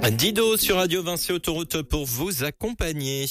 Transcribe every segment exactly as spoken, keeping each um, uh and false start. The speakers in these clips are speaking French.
Dido sur Radio Vinci Autoroute pour vous accompagner.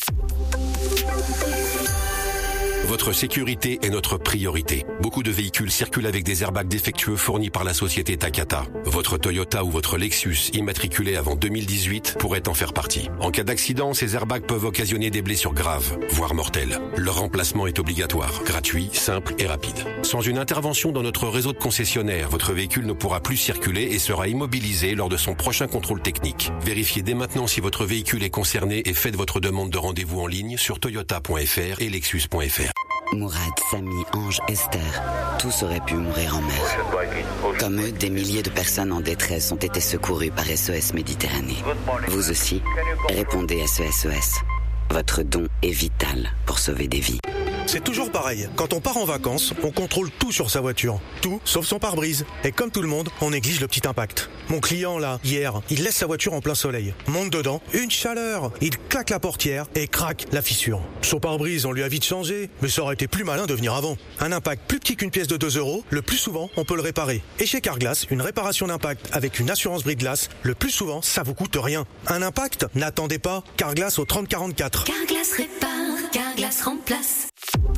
Votre sécurité est notre priorité. Beaucoup de véhicules circulent avec des airbags défectueux fournis par la société Takata. Votre Toyota ou votre Lexus immatriculé avant deux mille dix-huit pourrait en faire partie. En cas d'accident, ces airbags peuvent occasionner des blessures graves, voire mortelles. Leur remplacement est obligatoire, gratuit, simple et rapide. Sans une intervention dans notre réseau de concessionnaires, votre véhicule ne pourra plus circuler et sera immobilisé lors de son prochain contrôle technique. Vérifiez dès maintenant si votre véhicule est concerné et faites votre demande de rendez-vous en ligne sur toyota point f r et lexus point f r. Mourad, Samy, Ange, Esther, tous auraient pu mourir en mer. Comme eux, des milliers de personnes en détresse ont été secourues par S O S Méditerranée. Vous aussi, répondez S O S O S. Votre don est vital pour sauver des vies. C'est toujours pareil. Quand on part en vacances, on contrôle tout sur sa voiture. Tout, sauf son pare-brise. Et comme tout le monde, on néglige le petit impact. Mon client, là, hier, il laisse sa voiture en plein soleil. Monte dedans, une chaleur. Il claque la portière et craque la fissure. Son pare-brise, on lui a vite changé, mais ça aurait été plus malin de venir avant. Un impact plus petit qu'une pièce de deux euros, le plus souvent, on peut le réparer. Et chez Carglass, une réparation d'impact avec une assurance brise-glace, le plus souvent, ça vous coûte rien. Un impact? N'attendez pas. Carglass au trente quarante-quatre. Carglass répare, Carglass remplace.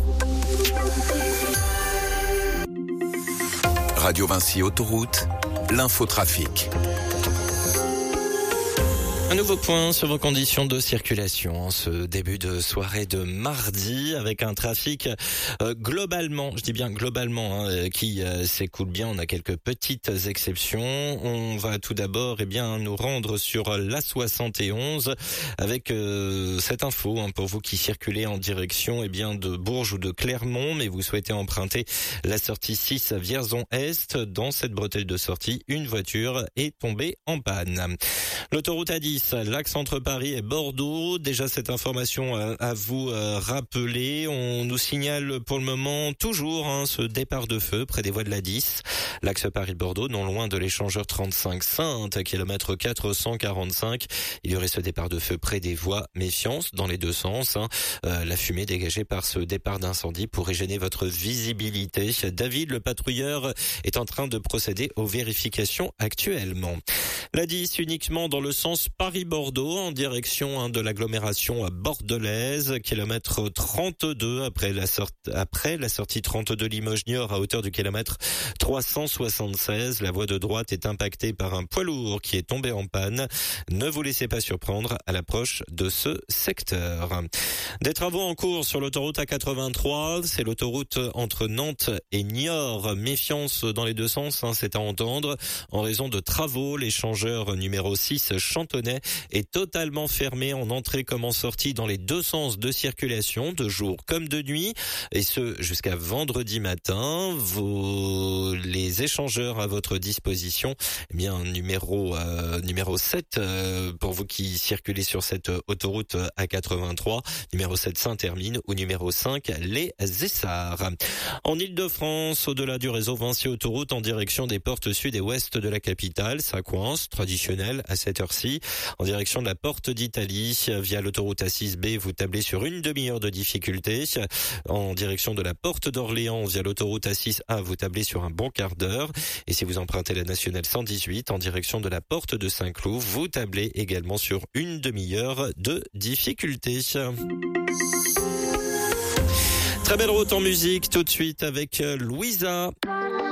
Radio Vinci Autoroute, l'infotrafic. Un nouveau point sur vos conditions de circulation en ce début de soirée de mardi avec un trafic euh, globalement, je dis bien globalement, hein, qui euh, s'écoule bien. On a quelques petites exceptions. On va tout d'abord eh bien nous rendre sur l'A soixante et onze avec euh, cette info hein, pour vous qui circulez en direction eh bien de Bourges ou de Clermont, mais vous souhaitez emprunter la sortie six à Vierzon-Est. Dans cette bretelle de sortie, une voiture est tombée en panne. L'autoroute A dix, l'axe entre Paris et Bordeaux. Déjà cette information à vous rappeler. On nous signale pour le moment toujours hein, ce départ de feu près des voies de l'A dix. L'axe Paris-Bordeaux, non loin de l'échangeur trente-cinq Saintes, kilomètre quatre cent quarante-cinq. Il y aurait ce départ de feu près des voies. Méfiance dans les deux sens. Hein. Euh, la fumée dégagée par ce départ d'incendie pourrait gêner votre visibilité. David, le patrouilleur, est en train de procéder aux vérifications actuellement. L'A dix uniquement dans le sens Paris-Bordeaux en direction hein, de l'agglomération bordelaise, kilomètre trente-deux après la, sorte, après la sortie trente-deux Limoges-Niort à hauteur du kilomètre trois cent soixante-seize. La voie de droite est impactée par un poids lourd qui est tombé en panne. Ne vous laissez pas surprendre à l'approche de ce secteur. Des travaux en cours sur l'autoroute A quatre-vingt-trois, c'est l'autoroute entre Nantes et Niort. Méfiance dans les deux sens, hein, c'est à entendre. En raison de travaux, l'échangeur numéro six Chantonnay est totalement fermé en entrée comme en sortie dans les deux sens de circulation, de jour comme de nuit, et ce jusqu'à vendredi matin. Vos, les échangeurs à votre disposition, eh bien numéro euh, numéro sept euh, pour vous qui circulez sur cette autoroute A quatre-vingt-trois, numéro sept Saint-Hermine ou numéro cinq les Essarts. En Ile-de-France, au-delà du réseau Vinci Autoroute en direction des portes sud et ouest de la capitale, ça coince, traditionnel à cette heure-ci. En direction de la porte d'Italie, via l'autoroute A six B, vous tablez sur une demi-heure de difficulté. En direction de la porte d'Orléans, via l'autoroute A six A, vous tablez sur un bon quart d'heure. Et si vous empruntez la nationale cent dix-huit, en direction de la porte de Saint-Cloud, vous tablez également sur une demi-heure de difficulté. Très belle route en musique, tout de suite avec Louisa.